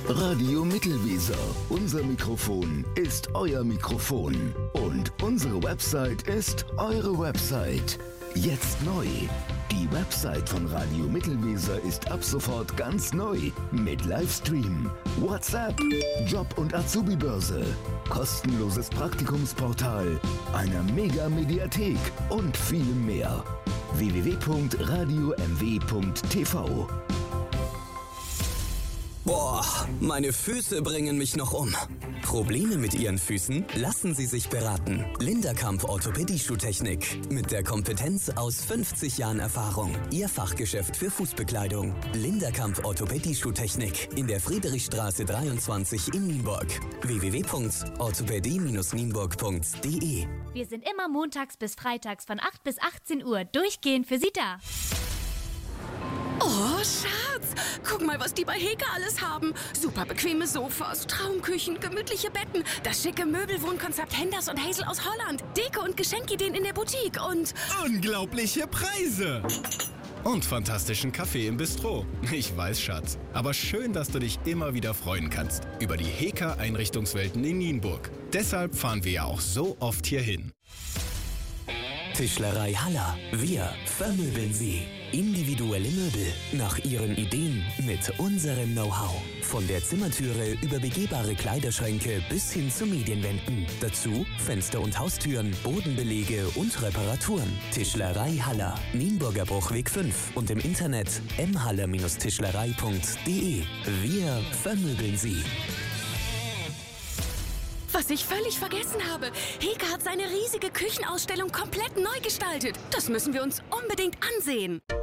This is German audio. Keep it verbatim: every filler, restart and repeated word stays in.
Radio Mittelweser. Unser Mikrofon ist euer Mikrofon. Und unsere Website ist eure Website. Jetzt neu. Die Website von Radio Mittelweser ist ab sofort ganz neu. Mit Livestream, WhatsApp, Job- und Azubi-Börse, kostenloses Praktikumsportal, einer Mega-Mediathek und vielem mehr. w w w punkt radio m w punkt t v. Boah, meine Füße bringen mich noch um. Probleme mit Ihren Füßen? Lassen Sie sich beraten. Linderkamp Orthopädie-Schuhtechnik. Mit der Kompetenz aus fünfzig Jahren Erfahrung. Ihr Fachgeschäft für Fußbekleidung. Linderkamp Orthopädie-Schuhtechnik. In der Friedrichstraße dreiundzwanzig in Nienburg. w w w punkt orthopädie Bindestrich nienburg punkt d e. Wir sind immer montags bis freitags von acht bis achtzehn Uhr durchgehend für Sie da. Oh, Schatz, guck mal, was die bei Heka alles haben. Super bequeme Sofas, Traumküchen, gemütliche Betten, das schicke Möbelwohnkonzept Henders und Hazel aus Holland, Deko- und Geschenkideen in der Boutique und... unglaubliche Preise! Und fantastischen Kaffee im Bistro. Ich weiß, Schatz. Aber schön, dass du dich immer wieder freuen kannst über die Heka-Einrichtungswelten in Nienburg. Deshalb fahren wir ja auch so oft hierhin. Tischlerei Haller. Wir vermöbeln Sie. Individuelle Möbel nach Ihren Ideen mit unserem Know-how. Von der Zimmertüre über begehbare Kleiderschränke bis hin zu Medienwänden. Dazu Fenster und Haustüren, Bodenbelege und Reparaturen. Tischlerei Haller. Nienburger Bruchweg fünf und im Internet m haller Bindestrich tischlerei punkt d e. Wir vermöbeln Sie. Was ich völlig vergessen habe, Heka hat seine riesige Küchenausstellung komplett neu gestaltet. Das müssen wir uns unbedingt ansehen.